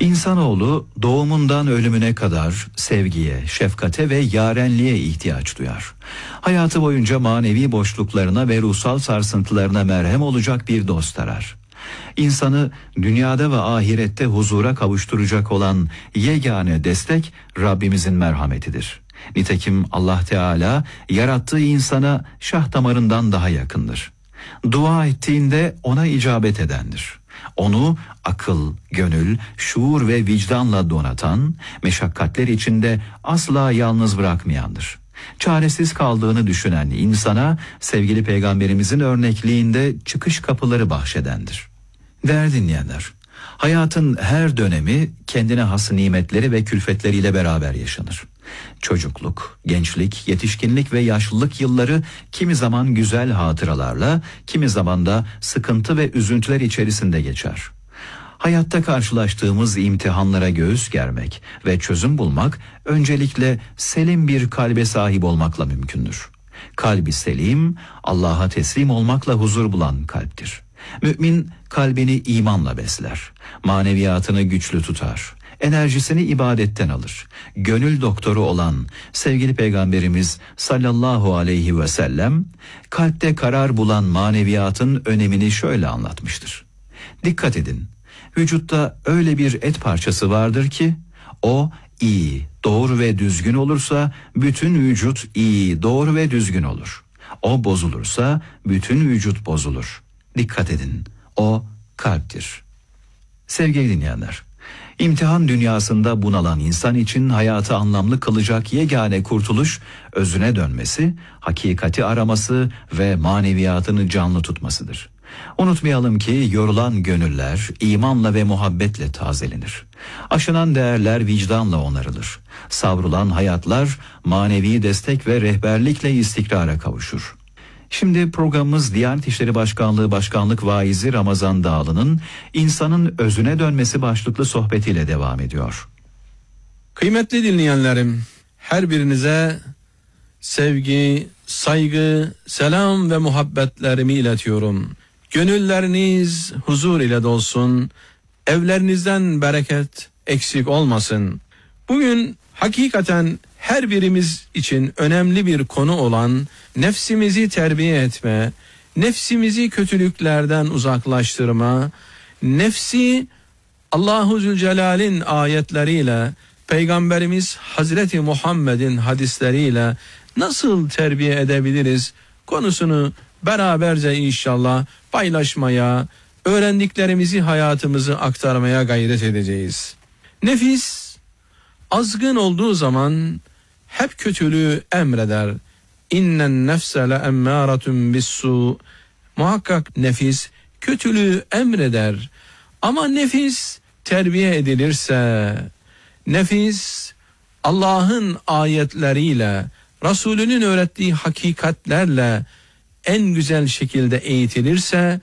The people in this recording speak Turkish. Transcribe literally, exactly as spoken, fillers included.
İnsanoğlu doğumundan ölümüne kadar sevgiye, şefkate ve yarenliğe ihtiyaç duyar. Hayatı boyunca manevi boşluklarına ve ruhsal sarsıntılarına merhem olacak bir dost arar. İnsanı dünyada ve ahirette huzura kavuşturacak olan yegane destek Rabbimizin merhametidir. Nitekim Allah Teala yarattığı insana şah damarından daha yakındır. Dua ettiğinde ona icabet edendir. Onu akıl, gönül, şuur ve vicdanla donatan, meşakkatler içinde asla yalnız bırakmayandır. Çaresiz kaldığını düşünen insana sevgili Peygamberimizin örnekliğinde çıkış kapıları bahşedendir. Değerli dinleyenler, hayatın her dönemi kendine has nimetleri ve külfetleriyle beraber yaşanır. Çocukluk, gençlik, yetişkinlik ve yaşlılık yılları kimi zaman güzel hatıralarla, kimi zaman da sıkıntı ve üzüntüler içerisinde geçer. Hayatta karşılaştığımız imtihanlara göğüs germek ve çözüm bulmak öncelikle selim bir kalbe sahip olmakla mümkündür. Kalbi selim, Allah'a teslim olmakla huzur bulan kalptir. Mümin kalbini imanla besler, maneviyatını güçlü tutar, enerjisini ibadetten alır. Gönül doktoru olan sevgili Peygamberimiz sallallahu aleyhi ve sellem kalpte karar bulan maneviyatın önemini şöyle anlatmıştır. Dikkat edin, vücutta öyle bir et parçası vardır ki o iyi, doğru ve düzgün olursa bütün vücut iyi, doğru ve düzgün olur. O bozulursa bütün vücut bozulur. Dikkat edin, o kalptir. Sevgili dinleyenler, İmtihan dünyasında bunalan insan için hayatı anlamlı kılacak yegane kurtuluş, özüne dönmesi, hakikati araması ve maneviyatını canlı tutmasıdır. Unutmayalım ki yorulan gönüller imanla ve muhabbetle tazelenir. Aşınan değerler vicdanla onarılır. Savrulan hayatlar manevi destek ve rehberlikle istikrara kavuşur. Şimdi programımız Diyanet İşleri Başkanlığı Başkanlık Vaizi Ramazan Dağlı'nın insanın özüne dönmesi başlıklı sohbetiyle devam ediyor. Kıymetli dinleyenlerim, her birinize sevgi, saygı, selam ve muhabbetlerimi iletiyorum. Gönülleriniz huzur ile dolsun, evlerinizden bereket eksik olmasın. Bugün hakikaten her birimiz için önemli bir konu olan nefsimizi terbiye etme, nefsimizi kötülüklerden uzaklaştırma, nefsi Allahu Zülcelal'in ayetleriyle, Peygamberimiz Hazreti Muhammed'in hadisleriyle nasıl terbiye edebiliriz konusunu beraberce inşallah paylaşmaya, öğrendiklerimizi hayatımızı aktarmaya gayret edeceğiz. Nefis azgın olduğu zaman hep kötülüğü emreder. İnnen nefse le emmâratun bis-sû. Muhakkak nefis kötülüğü emreder. Ama nefis terbiye edilirse, nefis Allah'ın ayetleriyle, Resulünün öğrettiği hakikatlerle en güzel şekilde eğitilirse